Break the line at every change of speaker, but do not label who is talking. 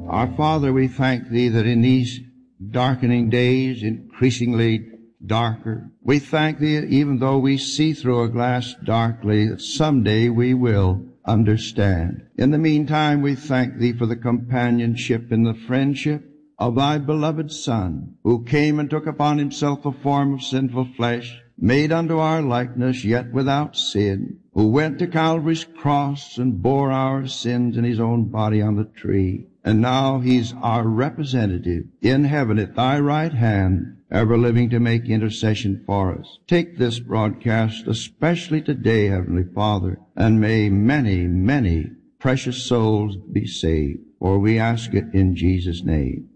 Our Father, we thank Thee that in these darkening days, increasingly darker, we thank Thee that even though we see through a glass darkly, that someday we will understand. In the meantime, we thank Thee for the companionship and the friendship of Thy beloved Son, who came and took upon Himself the form of sinful flesh, made unto our likeness, yet without sin, who went to Calvary's cross and bore our sins in His own body on the tree. And now He's our representative in heaven at Thy right hand, ever living to make intercession for us. Take this broadcast, especially today, Heavenly Father, and may many, many precious souls be saved. For we ask it in Jesus' name.